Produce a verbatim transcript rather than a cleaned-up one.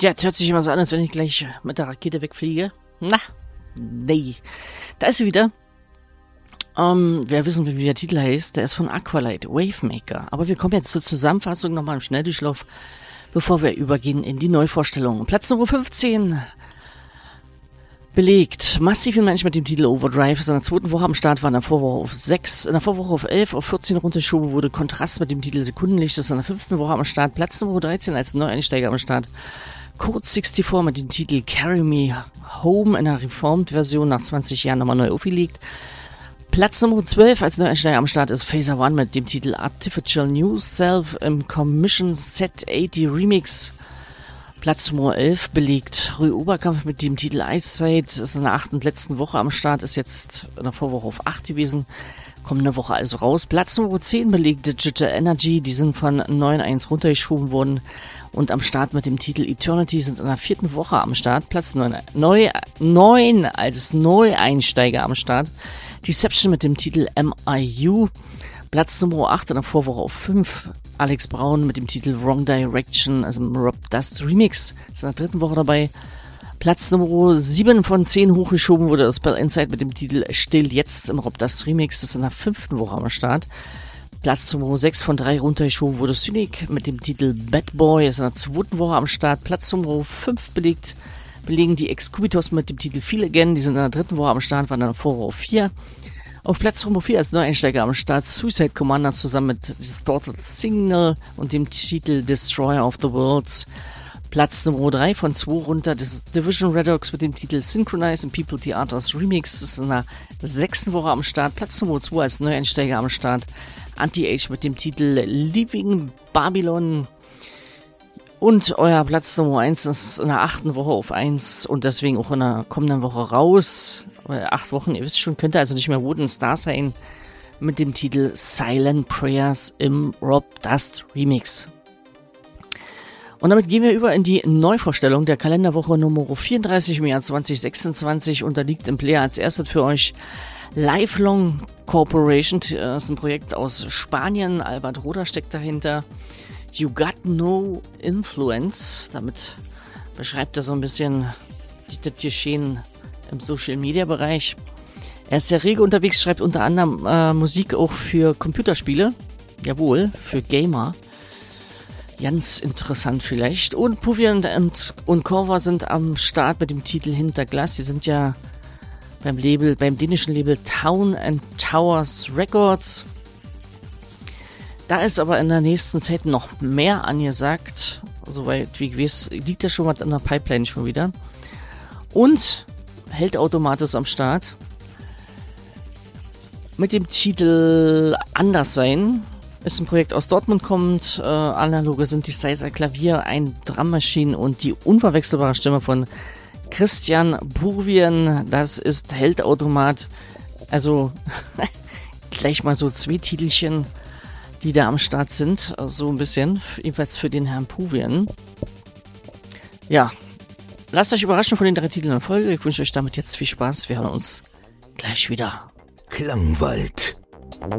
Ja, es hört sich immer so an, als wenn ich gleich mit der Rakete wegfliege. Na, nee. Da ist sie wieder. Um, wer wissen will, wie der Titel heißt, der ist von Aqualite, Wavemaker. Aber wir kommen jetzt zur Zusammenfassung nochmal im Schnelldurchlauf, bevor wir übergehen in die Neuvorstellung. Platz Nummer fünfzehn belegt. Massiv in Mensch mit dem Titel Overdrive ist in der zweiten Woche am Start, war in der Vorwoche auf sechs, in der Vorwoche auf elf, auf vierzehn runtergeschoben wurde. Kontrast mit dem Titel Sekundenlicht ist in der fünften Woche am Start. Platz Nummer dreizehn als Neueinsteiger am Start. Code vierundsechzig mit dem Titel Carry Me Home in einer Reformed-Version nach zwanzig Jahren nochmal neu aufgelegt. Platz Nummer zwölf als Neueinsteiger am Start ist Phaser One mit dem Titel Artificial New Self im Commission Set achtzig Remix. Platz Nummer elf belegt Rue Oberkampf mit dem Titel Eyesight, ist in der achten und letzten Woche am Start, ist jetzt in der Vorwoche auf acht gewesen, kommende Woche also raus. Platz Nummer zehn belegt Digital Energy, die sind von neun eins runtergeschoben worden und am Start mit dem Titel Eternity, sind in der vierten Woche am Start. Platz neun, neun als Neueinsteiger am Start. Deception mit dem Titel M I U. Platz Nummer acht in der Vorwoche auf fünf. Alex Braun mit dem Titel Wrong Direction, also im Rob Dust Remix, ist in der dritten Woche dabei. Platz Nummer sieben von zehn hochgeschoben wurde Spell Insight mit dem Titel Still Jetzt im Rob Dust Remix, ist in der fünften Woche am Start. Platz Nummer sechs von drei runtergeschoben wurde Cynic mit dem Titel Bad Boy, ist in der zweiten Woche am Start. Platz Nummer fünf belegt, belegen die Excubitos mit dem Titel Feel Again, die sind in der dritten Woche am Start, waren in der Vorwoche auf vier. Auf Platz Nummer vier als Neueinsteiger am Start Suicide Commander zusammen mit Distorted Signal und dem Titel Destroyer of the Worlds. Platz Nummer drei von zwei runter, das ist Division Redox mit dem Titel Synchronize and People Theaters Remix, das ist in der sechsten Woche am Start. Platz Nummer zwei als Neueinsteiger am Start Anti-Age mit dem Titel Leaving Babylon. Und euer Platz Nummer eins ist in der achten Woche auf eins und deswegen auch in der kommenden Woche raus. Acht Wochen, ihr wisst schon, könnte also nicht mehr Wooden Star sein mit dem Titel Silent Prayers im Rob Dust Remix. Und damit gehen wir über in die Neuvorstellung der Kalenderwoche Nummer vierunddreißig im Jahr zwanzig sechsundzwanzig. Unterliegt im Player als erstes für euch Lifelong Corporation. Das ist ein Projekt aus Spanien. Albert Roder steckt dahinter. You Got No Influence. Damit beschreibt er so ein bisschen das Geschehen im Social-Media-Bereich. Er ist sehr rege unterwegs, schreibt unter anderem äh, Musik auch für Computerspiele. Jawohl, für Gamer. Ganz interessant vielleicht. Und Puvian und, und Korva sind am Start mit dem Titel Hinterglas. Die sind ja beim Label, beim dänischen Label Town and Towers Records. Da ist aber in der nächsten Zeit noch mehr angesagt. Soweit wie ich weiß, liegt ja schon was in der Pipeline schon wieder. Und Heldautomat ist am Start. Mit dem Titel Anders sein. Ist ein Projekt aus Dortmund kommend. Äh, analoge Synthesizer, Klavier, ein Drummaschine und die unverwechselbare Stimme von Christian Burvien. Das ist Heldautomat. Also gleich mal so zwei Titelchen, die da am Start sind. So ein bisschen. Jedenfalls für den Herrn Puvien. Ja. Lasst euch überraschen von den drei Titeln in Folge. Ich wünsche euch damit jetzt viel Spaß. Wir hören uns gleich wieder. Klangwald.